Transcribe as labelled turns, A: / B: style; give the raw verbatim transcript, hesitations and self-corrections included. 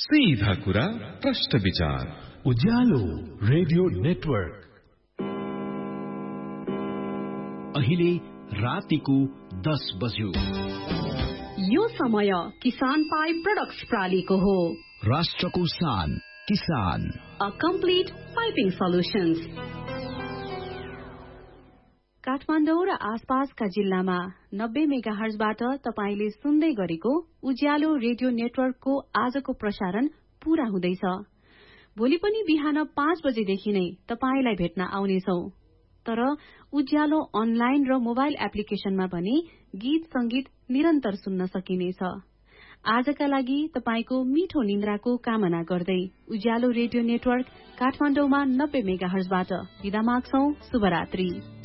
A: सीधा कुरा प्रश्न विचार
B: उज्यालो रेडियो नेटवर्क। अहिले रातिको दस बज्यो।
C: यो समय किसान पाइप प्रोडक्ट्स प्रालीको हो।
B: राष्ट्रको शान किसान,
C: a complete piping solutions. Kathmandu र आसपासका जिल्लामा नब्बे मेगाहर्जबाट तपाईले सुन्दै गरेको उज्यालो रेडियो नेटवर्कको आजको प्रसारण पूरा हुँदैछ। भोलि पनि बिहान पाँच बजेदेखि नै तपाईलाई भेट्न आउनेछौ। तर उज्यालो अनलाइन र मोबाइल एप्लिकेशनमा भने गीत संगीत निरन्तर सुन्न सकिनेछ। आजका लागि तपाईको मिठो निन्द्राको कामना गर्दै उज्यालो रेडियो नेटवर्क काठमाडौँमा नब्बे मेगाहर्जबाट बिदा माग्छौं। शुभरात्रि।